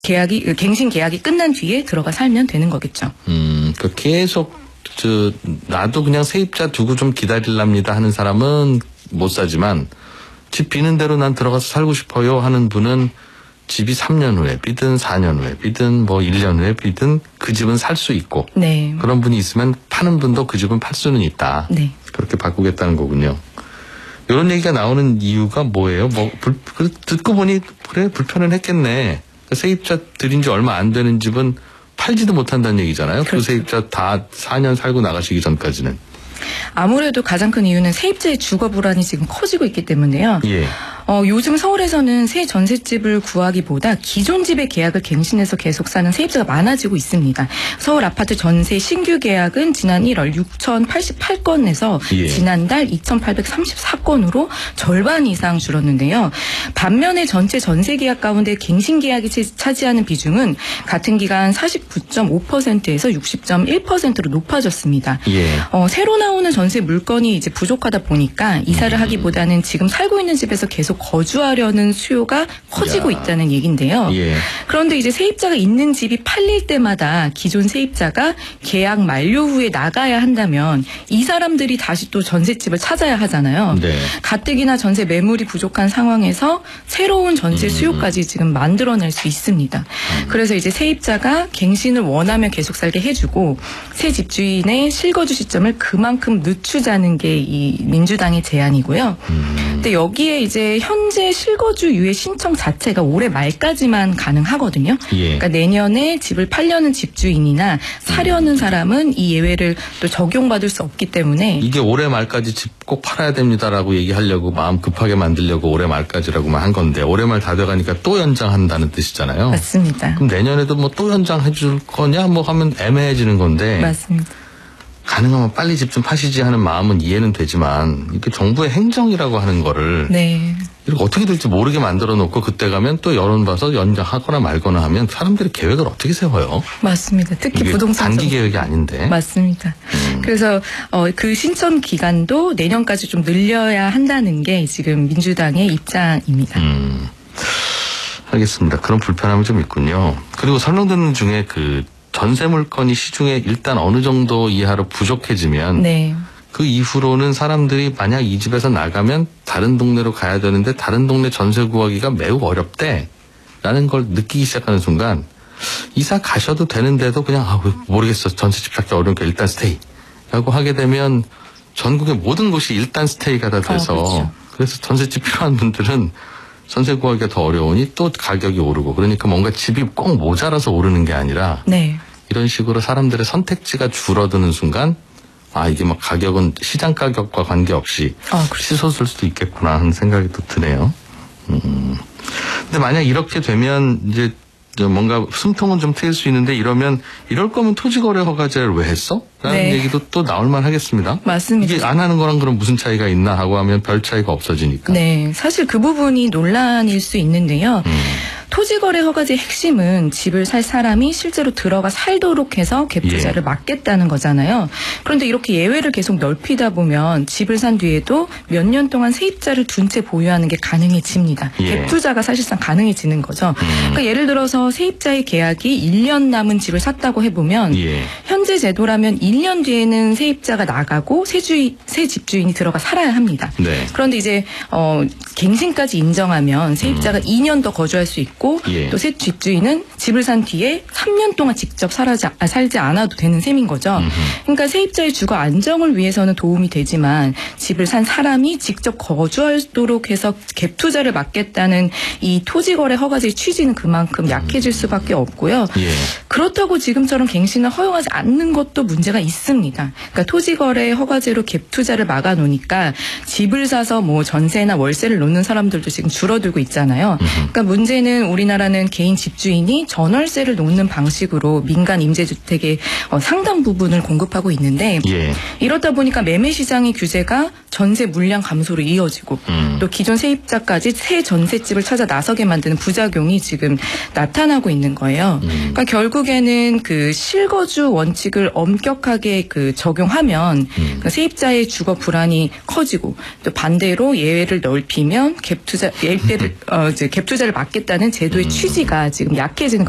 갱신 계약이 끝난 뒤에 들어가 살면 되는 거겠죠. 그러니까 계속 나도 그냥 세입자 두고 좀 기다릴랍니다 하는 사람은 못 사지만 집 비는 대로 난 들어가서 살고 싶어요 하는 분은 집이 3년 후에 비든 4년 후에 비든 뭐 1년 후에 비든 그 집은 살 수 있고 네. 그런 분이 있으면 파는 분도 그 집은 팔 수는 있다. 네. 그렇게 바꾸겠다는 거군요. 이런 얘기가 나오는 이유가 뭐예요? 듣고 보니 그래 불편은 했겠네. 세입자 들인 지 얼마 안 되는 집은 팔지도 못한다는 얘기잖아요. 그렇죠. 그 세입자 다 4년 살고 나가시기 전까지는. 아무래도 가장 큰 이유는 세입자의 주거 불안이 지금 커지고 있기 때문에요. 예. 요즘 서울에서는 새 전셋집을 구하기보다 기존 집의 계약을 갱신해서 계속 사는 세입자가 많아지고 있습니다. 서울 아파트 전세 신규 계약은 지난 1월 6,088건에서 예. 지난달 2,834건으로 절반 이상 줄었는데요. 반면에 전체 전세 계약 가운데 갱신 계약이 차지하는 비중은 같은 기간 49.5%에서 60.1%로 높아졌습니다. 예. 새로 나오는 전세 물건이 이제 부족하다 보니까 이사를 하기보다는 지금 살고 있는 집에서 계속 거주하려는 수요가 커지고 있다는 얘긴데요. 예. 그런데 이제 세입자가 있는 집이 팔릴 때마다 기존 세입자가 계약 만료 후에 나가야 한다면 이 사람들이 다시 또 전셋집을 찾아야 하잖아요. 네. 가뜩이나 전세 매물이 부족한 상황에서 새로운 전세 수요까지 지금 만들어낼 수 있습니다. 그래서 이제 세입자가 갱신을 원하면 계속 살게 해주고 새 집주인의 실거주 시점을 그만큼 늦추자는 게 이 민주당의 제안이고요. 근데 여기에 이제 현재 실거주 유예 신청 자체가 올해 말까지만 가능하거든요. 예. 그러니까 내년에 집을 팔려는 집주인이나 사려는 사람은 이 예외를 또 적용받을 수 없기 때문에 이게 올해 말까지 집 꼭 팔아야 됩니다라고 얘기하려고 마음 급하게 만들려고 올해 말까지라고만 한 건데 올해 말 다 돼가니까 또 연장한다는 뜻이잖아요. 맞습니다. 그럼 내년에도 뭐 또 연장해 줄 거냐 뭐 하면 애매해지는 건데 맞습니다. 가능하면 빨리 집 좀 파시지 하는 마음은 이해는 되지만 이게 정부의 행정이라고 하는 거를 네. 이렇게 어떻게 될지 모르게 만들어 놓고 그때 가면 또 여론 봐서 연장하거나 말거나 하면 사람들이 계획을 어떻게 세워요? 맞습니다. 특히 이게 부동산 단기 계획이 아닌데. 맞습니다. 그래서 그 신청 기간도 내년까지 좀 늘려야 한다는 게 지금 민주당의 입장입니다. 알겠습니다. 그런 불편함이 좀 있군요. 그리고 설명 듣는 중에 그 전세 물건이 시중에 일단 어느 정도 이하로 부족해지면 네. 그 이후로는 사람들이 만약 이 집에서 나가면 다른 동네로 가야 되는데 다른 동네 전세 구하기가 매우 어렵대 라는 걸 느끼기 시작하는 순간 이사 가셔도 되는데도 그냥 모르겠어 전세집 찾기 어려우니까 일단 스테이 라고 하게 되면 전국의 모든 곳이 일단 스테이가 다 돼서 그렇죠. 그래서 전세집 필요한 분들은 전세 구하기가 더 어려우니 또 가격이 오르고 그러니까 뭔가 집이 꼭 모자라서 오르는 게 아니라 네. 이런 식으로 사람들의 선택지가 줄어드는 순간 이게 막 가격은 시장 가격과 관계없이 그렇죠. 치솟을 수도 있겠구나 하는 생각이 또 드네요. 근데 만약 이렇게 되면 이제 뭔가 숨통은 좀 트일 수 있는데 이러면 이럴 거면 토지거래 허가제를 왜 했어? 라는 네. 얘기도 또 나올만 하겠습니다. 맞습니다. 이게 안 하는 거랑 그럼 무슨 차이가 있나 하고 하면 별 차이가 없어지니까. 네, 사실 그 부분이 논란일 수 있는데요. 토지거래 허가제의 핵심은 집을 살 사람이 실제로 들어가 살도록 해서 갭 투자를 막겠다는 거잖아요. 그런데 이렇게 예외를 계속 넓히다 보면 집을 산 뒤에도 몇 년 동안 세입자를 둔 채 보유하는 게 가능해집니다. 갭 투자가 사실상 가능해지는 거죠. 그러니까 예를 들어서 세입자의 계약이 1년 남은 집을 샀다고 해보면 현재 제도라면 1년 뒤에는 세입자가 나가고 새 집주인이 들어가 살아야 합니다. 네. 그런데 이제 갱신까지 인정하면 세입자가 2년 더 거주할 수 있고 또 새 집주인은 집을 산 뒤에 3년 동안 직접 살지 않아도 되는 셈인 거죠. 그러니까 세입자의 주거 안정을 위해서는 도움이 되지만 집을 산 사람이 직접 거주하도록 해서 갭 투자를 막겠다는 이 토지거래 허가제의 취지는 그만큼 약해질 수밖에 없고요. 그렇다고 지금처럼 갱신을 허용하지 않는 것도 문제가 있습니다. 그러니까 토지거래 허가제로 갭 투자를 막아놓으니까 집을 사서 뭐 전세나 월세를 놓는 사람들도 지금 줄어들고 있잖아요. 그러니까 문제는 우리나라는 개인 집주인이 전월세를 놓는 방식으로 민간 임대주택의 상당 부분을 공급하고 있는데 이렇다 보니까 매매 시장의 규제가 전세 물량 감소로 이어지고 또 기존 세입자까지 새 전셋집을 찾아 나서게 만드는 부작용이 지금 나타나고 있는 거예요. 그러니까 결국에는 그 실거주 원칙을 엄격하게 적용하면 세입자의 주거 불안이 커지고 또 반대로 예외를 넓히면 갭 투자를 막겠다는 제도의 취지가 지금 약해지는